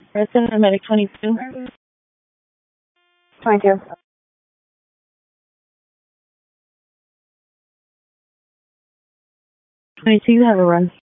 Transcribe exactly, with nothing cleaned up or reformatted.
Resident medic twenty-two. twenty-two. twenty-two, you have a run.